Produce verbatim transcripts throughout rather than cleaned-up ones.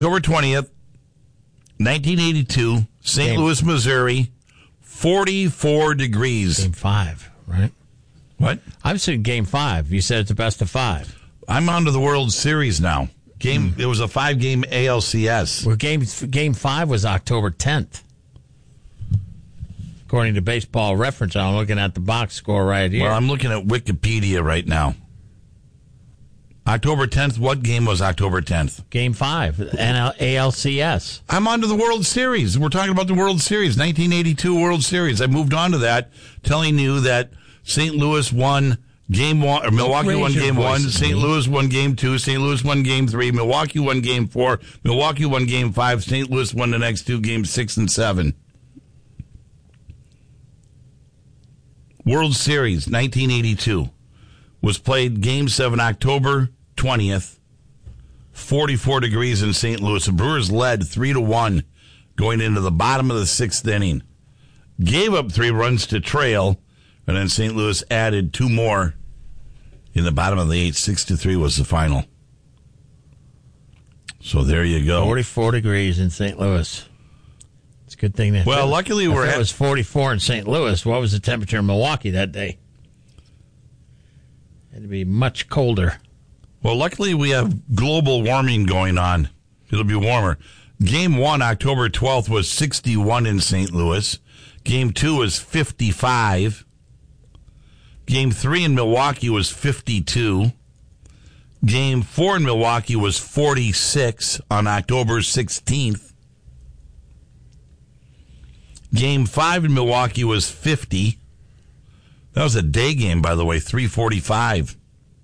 October twentieth, nineteen eighty-two, Saint Game. Louis, Missouri, forty-four degrees. Game five, right? What? I've seen game five. You said it's a best of five. I'm on to the World Series now. Game. It was a five-game A L C S. Well, game game five was October tenth. According to Baseball Reference, I'm looking at the box score right here. Well, I'm looking at Wikipedia right now. October tenth, what game was October tenth? Game five, N L A L C S. I'm on to the World Series. We're talking about the World Series, nineteen eighty-two World Series. I moved on to that, telling you that Saint Louis won game one, or Milwaukee Raise won your game one, voices, Saint man. Louis won game two, Saint Louis won game three, Milwaukee won game four, Milwaukee won game five, Saint Louis won the next two games, six and seven. World Series, nineteen eighty-two, was played game seven, October twentieth, forty-four degrees in Saint Louis. The Brewers led three to one going into the bottom of the sixth inning. Gave up three runs to trail, and then Saint Louis added two more in the bottom of the eighth. Six to three was the final. So there you go. forty-four degrees in Saint Louis. It's a good thing that. Well, luckily if we're it at- was forty-four in Saint Louis. What was the temperature in Milwaukee that day? It'd be much colder. Well, luckily we have global warming going on. It'll be warmer. Game one, October twelfth, was sixty-one in Saint Louis. Game two was fifty-five. Game three in Milwaukee was fifty-two. Game four in Milwaukee was forty-six on October sixteenth. Game five in Milwaukee was fifty. That was a day game, by the way, three forty-five.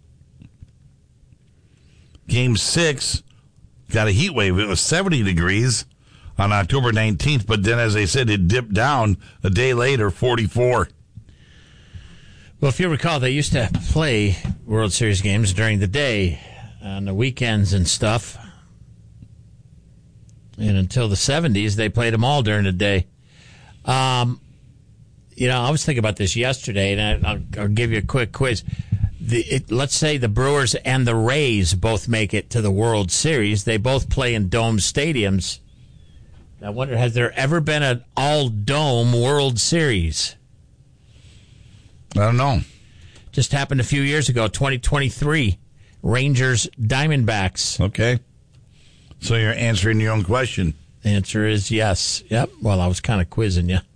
Game six got a heat wave. It was seventy degrees on October nineteenth, but then, as I said, it dipped down a day later, forty-four. Well, if you recall, they used to play World Series games during the day, on the weekends and stuff. And until the seventies, they played them all during the day. Um, you know, I was thinking about this yesterday, and I, I'll, I'll give you a quick quiz. The, it, let's say the Brewers and the Rays both make it to the World Series. They both play in dome stadiums. I wonder, has there ever been an all-dome World Series? I don't know. Just happened a few years ago, twenty twenty-three. Rangers Diamondbacks. Okay. So you're answering your own question. The answer is yes. Yep. Well, I was kind of quizzing you.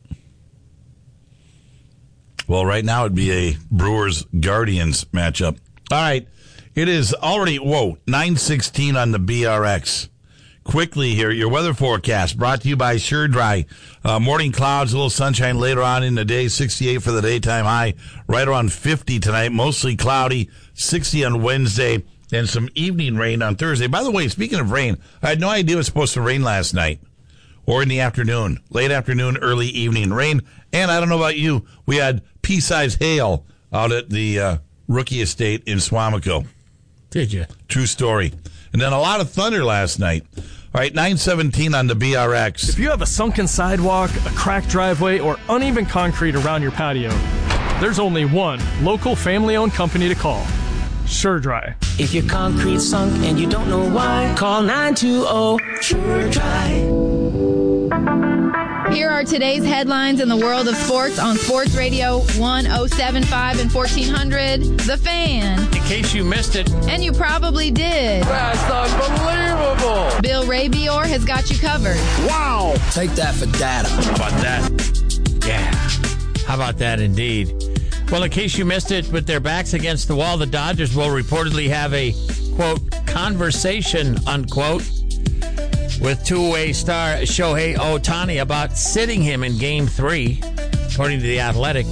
Well, right now it'd be a Brewers-Guardians matchup. All right. It is already, whoa, nine sixteen on the B R X. Quickly here, your weather forecast brought to you by Sure Dry. Uh, morning clouds, a little sunshine later on in the day, sixty-eight for the daytime high, right around fifty tonight, mostly cloudy, sixty on Wednesday, and some evening rain on Thursday. By the way, speaking of rain, I had no idea it was supposed to rain last night or in the afternoon, late afternoon, early evening rain. And I don't know about you, we had pea-sized hail out at the uh, Rookie Estate in Swamico. Did you? True story. And then a lot of thunder last night. All right, nine seventeen on the B R X. If you have a sunken sidewalk, a cracked driveway, or uneven concrete around your patio, there's only one local family-owned company to call. Sure Dry. If your concrete sunk and you don't know why, call nine two zero Sure Dry. Here are today's headlines in the world of sports on Sports Radio one oh seven point five and fourteen hundred, The Fan. In case you missed it. And you probably did. That's unbelievable. Bill Rabior has got you covered. Wow. Take that for data. How about that? Yeah. How about that indeed? Well, in case you missed it, with their backs against the wall, the Dodgers will reportedly have a, quote, conversation, unquote, with two-way star Shohei Ohtani about sitting him in Game three, according to The Athletic.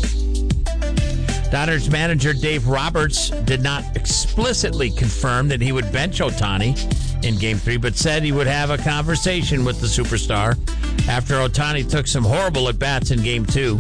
Dodgers manager Dave Roberts did not explicitly confirm that he would bench Ohtani in Game three, but said he would have a conversation with the superstar after Ohtani took some horrible at-bats in Game two.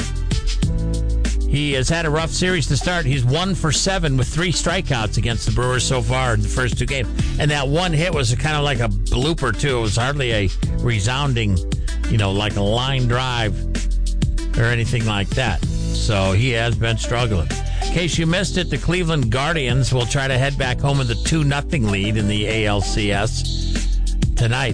He has had a rough series to start. He's one for seven with three strikeouts against the Brewers so far in the first two games. And that one hit was kind of like a blooper, too. It was hardly a resounding, you know, like a line drive or anything like that. So he has been struggling. In case you missed it, the Cleveland Guardians will try to head back home with a two nothing lead in the A L C S. tonight.